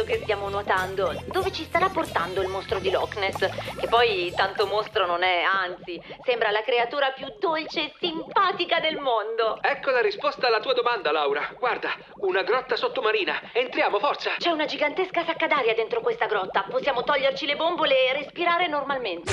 che stiamo nuotando. Dove ci starà portando il mostro di Loch Ness? Che poi tanto mostro non è, anzi, sembra la creatura più dolce e simpatica del mondo. Ecco la risposta alla tua domanda, Laura. Guarda, una grotta sottomarina. Entriamo, forza! C'è una gigantesca sacca d'aria dentro questa grotta. Possiamo toglierci le bombole e respirare normalmente.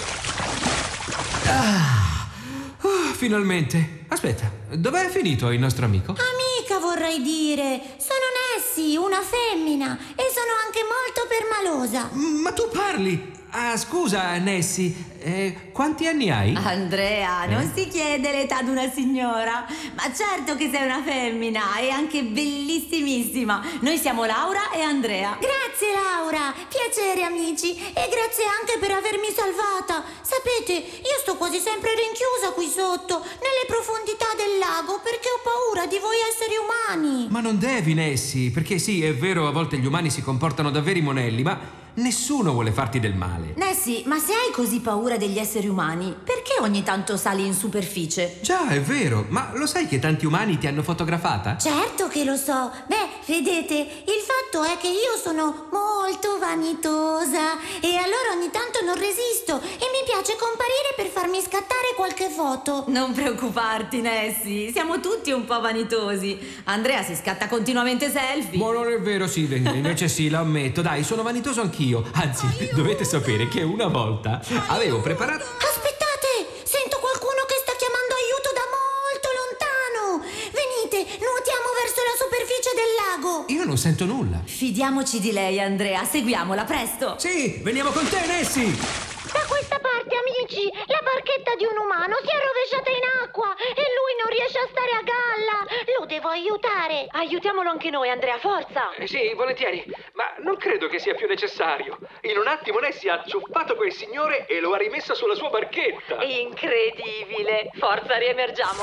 Finalmente. Aspetta, dov'è finito il nostro amico? Amica, vorrei dire. Sono Nessie, una femmina, e sono anche molto permalosa. Ma tu parli! Ah, scusa, Nessie, quanti anni hai? Andrea, non si chiede l'età di una signora, ma certo che sei una femmina e anche bellissimissima. Noi siamo Laura e Andrea. Grazie Laura, piacere amici, e grazie anche per avermi salvata. Sapete, io sto quasi sempre rinchiusa qui sotto, nelle profondità del lago, perché ho paura di voi esseri umani. Ma non devi, Nessie, perché sì, è vero, a volte gli umani si comportano da veri monelli, ma nessuno vuole farti del male. Nessie, ma se hai così paura degli esseri umani, perché ogni tanto sali in superficie? Già, è vero, ma lo sai che tanti umani ti hanno fotografata? Certo che lo so. Beh, vedete, il fatto è che io sono molto vanitosa e allora ogni tanto non resisto e mi piace comparire per farmi scattare qualche foto. Non preoccuparti, Nessie, siamo tutti un po' vanitosi. Andrea si scatta continuamente selfie. Ma non è vero, sì, invece sì, lo ammetto. Dai, sono vanitoso anch'io. Anzi, dovete sapere che una volta avevo preparato... Aspettate, sento qualcuno che sta chiamando aiuto da molto lontano. Venite, nuotiamo verso la superficie del lago. Io non sento nulla. Fidiamoci di lei, Andrea, seguiamola presto. Sì, veniamo con te, Nessie. Da questa parte, amici, la barchetta di un umano si è rovesciata in acqua e lui non riesce a stare a galla. Lo devo aiutare. Aiutiamolo anche noi, Andrea, forza! Sì, volentieri, ma non credo che sia più necessario. In un attimo Nessie ha acciuffato quel signore e lo ha rimesso sulla sua barchetta. Incredibile! Forza, riemergiamo!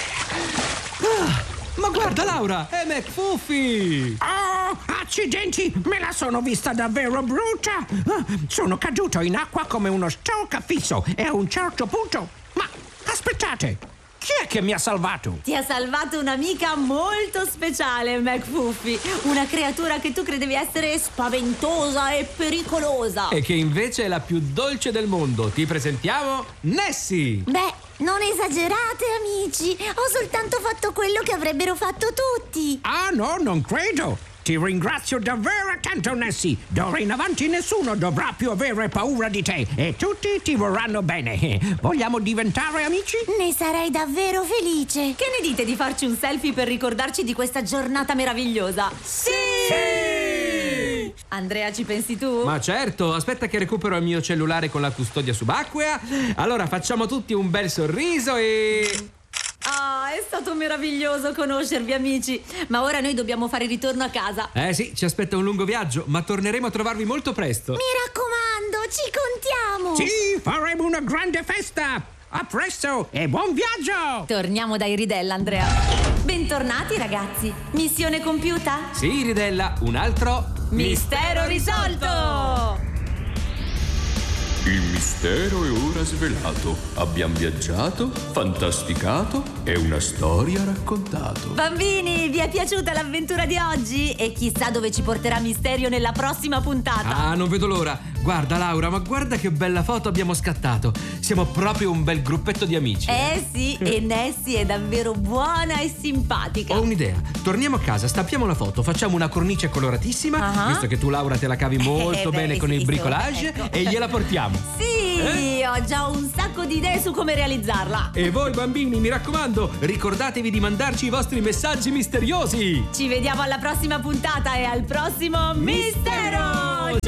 Ma guarda, Laura, è McFuffy! Oh, accidenti, me la sono vista davvero brutta. Sono caduto in acqua come uno stoccafisso e a un certo punto... Ma aspettate, chi è che mi ha salvato? Ti ha salvato un'amica molto speciale, McFuffy. Una creatura che tu credevi essere spaventosa e pericolosa. E che invece è la più dolce del mondo. Ti presentiamo Nessie! Beh, non esagerate, amici. Ho soltanto fatto quello che avrebbero fatto tutti. Ah no, non credo. Ti ringrazio davvero tanto, Nessie. D'ora in avanti nessuno dovrà più avere paura di te e tutti ti vorranno bene. Vogliamo diventare amici? Ne sarei davvero felice. Che ne dite di farci un selfie per ricordarci di questa giornata meravigliosa? Sì! Andrea, ci pensi tu? Ma certo, aspetta che recupero il mio cellulare con la custodia subacquea. Allora facciamo tutti un bel sorriso e... Ah, è stato meraviglioso conoscervi, amici. Ma ora noi dobbiamo fare ritorno a casa. Sì, ci aspetta un lungo viaggio, ma torneremo a trovarvi molto presto. Mi raccomando, ci contiamo. Sì, faremo una grande festa. A presto e buon viaggio! Torniamo da Iridella, Andrea. Bentornati, ragazzi. Missione compiuta? Sì, Iridella, un altro... Mistero risolto! Il mistero è ora svelato. Abbiamo viaggiato, fantasticato e una storia raccontato. Bambini, vi è piaciuta l'avventura di oggi? E chissà dove ci porterà Misterio nella prossima puntata. Ah, non vedo l'ora. Guarda, Laura, ma guarda che bella foto abbiamo scattato. Siamo proprio un bel gruppetto di amici. Sì, e Nessie è davvero buona e simpatica. Ho un'idea. Torniamo a casa, stampiamo la foto, facciamo una cornice coloratissima, visto che tu, Laura, te la cavi molto bene con il bricolage, ecco. E gliela portiamo. Sì, ho già un sacco di idee su come realizzarla. E voi, bambini, mi raccomando, ricordatevi di mandarci i vostri messaggi misteriosi. Ci vediamo alla prossima puntata e al prossimo Mistero!